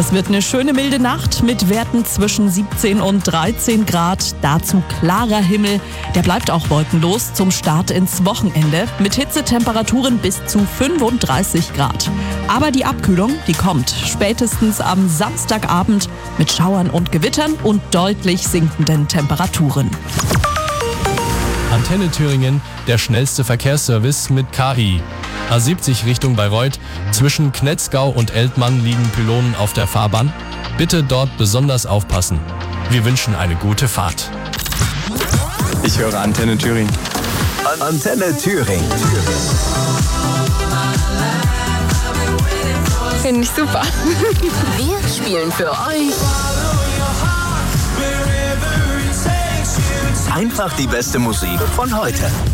Das wird eine schöne milde Nacht mit Werten zwischen 17 und 13 Grad. Dazu klarer Himmel. Der bleibt auch wolkenlos zum Start ins Wochenende mit Hitzetemperaturen bis zu 35 Grad. Aber die Abkühlung, die kommt spätestens am Samstagabend mit Schauern und Gewittern und deutlich sinkenden Temperaturen. Antenne Thüringen, der schnellste Verkehrsservice mit KI. A70 Richtung Bayreuth. Zwischen Knetzgau und Eltmann liegen Pylonen auf der Fahrbahn. Bitte dort besonders aufpassen. Wir wünschen eine gute Fahrt. Ich höre Antenne Thüringen. Antenne Thüringen. Finde ich super. Wir spielen für euch Einfach die beste Musik von heute.